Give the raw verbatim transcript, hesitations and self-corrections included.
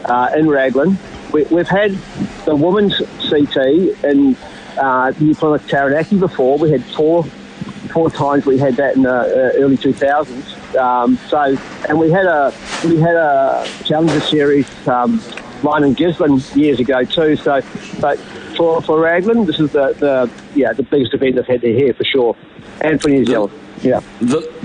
uh, in Raglan. We, we've had the women's C T in uh, New Plymouth Taranaki before. We had four four times we had that in the uh, early two thousands. Um, so, and we had a we had a Challenger Series um, line in Gisborne years ago too. So, but for for Raglan, this is the, the yeah the biggest event they've had there here for sure, and for New Zealand. Yeah. The,